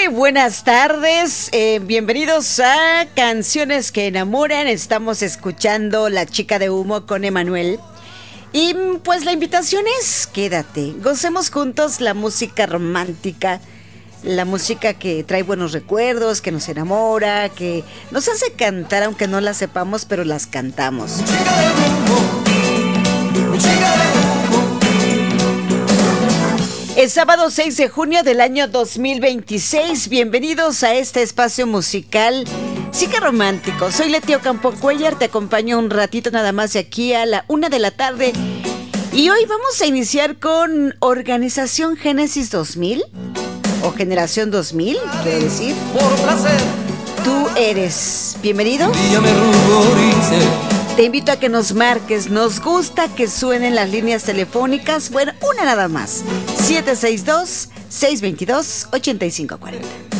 buenas tardes. Bienvenidos a Canciones que Enamoran. Estamos escuchando La Chica de Humo con Emanuel. Y pues la invitación es quédate, gocemos juntos la música romántica, la música que trae buenos recuerdos, que nos enamora, que nos hace cantar aunque no la sepamos, pero las cantamos. El sábado 6 de junio del año 2026, bienvenidos a este espacio musical Psique Romántico. Soy Leti Ocampo Cuellar, te acompaño un ratito nada más de aquí a la 1 de la tarde. Y hoy vamos a iniciar con Organización Génesis 2000, o Generación 2000, quiero decir. Por placer. Tú eres. Bienvenido. Día me ruborice. Te invito a que nos marques. Nos gusta que suenen las líneas telefónicas. Bueno, una nada más. 762-622-8540.